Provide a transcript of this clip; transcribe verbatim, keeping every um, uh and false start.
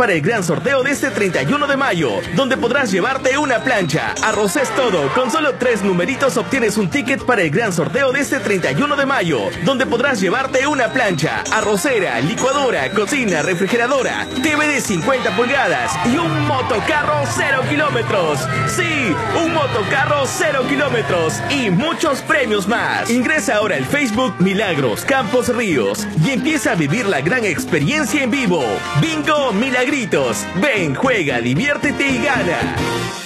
para el gran sorteo de este treinta y uno de mayo, donde podrás llevarte una plancha. Arroces Todo, con solo tres numeritos obtienes un ticket para el gran sorteo de este treinta y uno de mayo, donde podrás llevarte una plancha, arrocera, licuadora, cocina, refrigeradora, T V de cincuenta pulgadas y un motocarro cero kilómetros. Sí, un motocarro cero kilómetros y muchos premios más. Ingresa ahora al Facebook Milagros Campos Ríos y empieza a vivir la gran experiencia en vivo. Bingo Milagritos. Ven, juega, diviértete y gana.